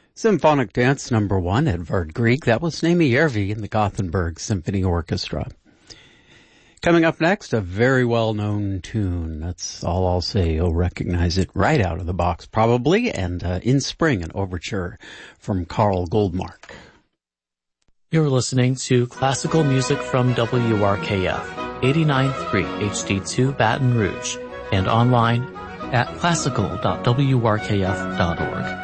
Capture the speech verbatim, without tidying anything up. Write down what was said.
Symphonic Dance Number One, Edvard Grieg. That was Naomi Järvi in the Gothenburg Symphony Orchestra. Coming up next, a very well-known tune. That's all I'll say. You'll recognize it right out of the box, probably. And uh, In Spring, an overture from Carl Goldmark. You're listening to classical music from W R K F, eighty-nine point three H D two Baton Rouge, and online at classical dot w r k f dot org.